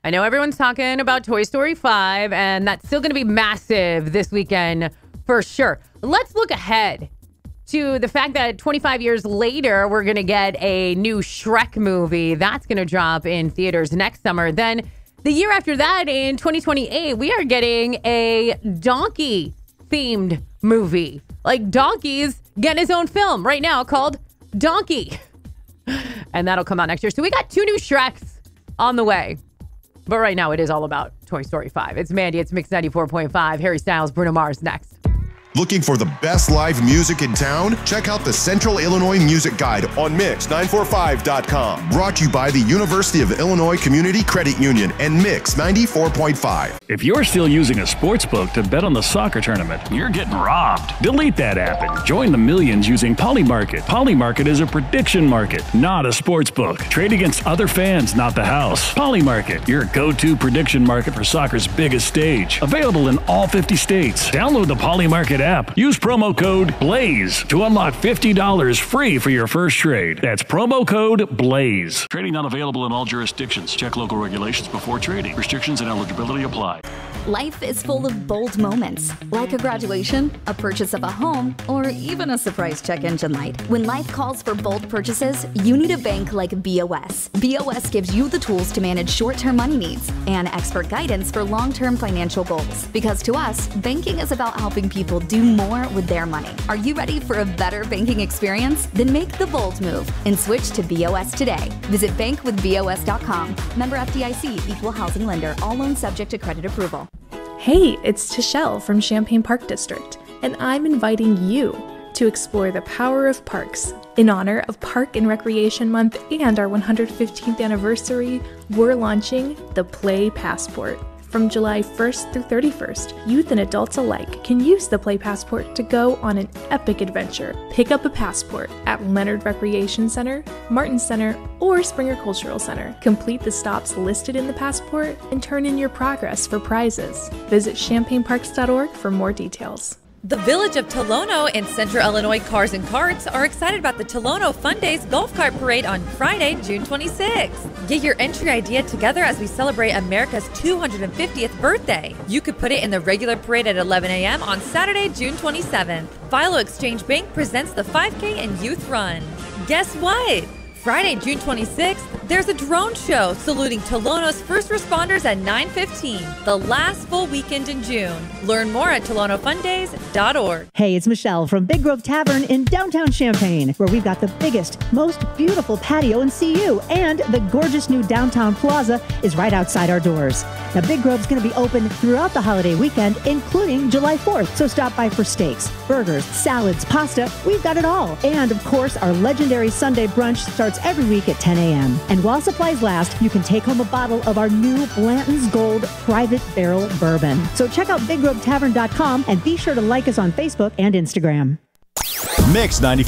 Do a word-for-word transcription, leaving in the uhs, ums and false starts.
I know everyone's talking about Toy Story five, and that's still going to be massive this weekend for sure. Let's look ahead to the fact that twenty-five years later, we're going to get a new Shrek movie. That's going to drop in theaters next summer. Then the year after that, in twenty twenty-eight, we are getting a donkey-themed movie. Like Donkey's getting his own film right now called Donkey. And that'll come out next year. So we got two new Shreks on the way. But right now, it is all about Toy Story five. It's Mandy. It's Mix ninety-four point five. Harry Styles, Bruno Mars next. Looking for the best live music in town? Check out the Central Illinois Music Guide on Mix nine forty-five dot com. Brought to you by the University of Illinois Community Credit Union and Mix ninety-four point five. If you're still using a sports book to bet on the soccer tournament, you're getting robbed. Delete that app and join the millions using Polymarket. Polymarket is a prediction market, not a sports book. Trade against other fans, not the house. Polymarket, your go-to prediction market for soccer's biggest stage. Available in all fifty states. Download the Polymarket app. Use promo code BLAZE to unlock fifty dollars free for your first trade. That's promo code BLAZE. Trading not available in all jurisdictions. Check local regulations before trading. Restrictions and eligibility apply. Life is full of bold moments, like a graduation, a purchase of a home, or even a surprise check engine light. When life calls for bold purchases, you need a bank like B O S. B O S gives you the tools to manage short-term money needs and expert guidance for long-term financial goals. Because to us, banking is about helping people do more with their money. Are you ready for a better banking experience? Then make the bold move and switch to B O S today. Visit bank with B O S dot com. Member F D I C, Equal Housing Lender. All loans subject to credit approval. Hey, it's Tishelle from Champaign Park District, and I'm inviting you to explore the power of parks. In honor of Park and Recreation Month and our one hundred fifteenth anniversary, we're launching the Play Passport. From July first through thirty-first, youth and adults alike can use the Play Passport to go on an epic adventure. Pick up a passport at Leonard Recreation Center, Martin Center, or Springer Cultural Center. Complete the stops listed in the passport and turn in your progress for prizes. Visit champaign parks dot org for more details. The Village of Tolono and Central Illinois Cars and Carts are excited about the Tolono Fun Days Golf Cart Parade on Friday, June twenty-sixth. Get your entry idea together as we celebrate America's two hundred fiftieth birthday. You could put it in the regular parade at eleven a.m. on Saturday, June twenty-seventh. Philo Exchange Bank presents the five K and Youth Run. Guess what? Friday, June twenty-sixth, there's a drone show saluting Tolono's first responders at nine fifteen, the last full weekend in June. Learn more at tolono fun days dot org. Hey, it's Michelle from Big Grove Tavern in downtown Champaign, where we've got the biggest, most beautiful patio in C U, and the gorgeous new downtown plaza is right outside our doors. Now, Big Grove's going to be open throughout the holiday weekend, including July fourth, so stop by for steaks, burgers, salads, pasta. We've got it all. And, of course, our legendary Sunday brunch starts every week at ten a.m. And while supplies last, you can take home a bottle of our new Blanton's Gold Private Barrel Bourbon. So check out big grove tavern dot com and be sure to like us on Facebook and Instagram. Mix ninety.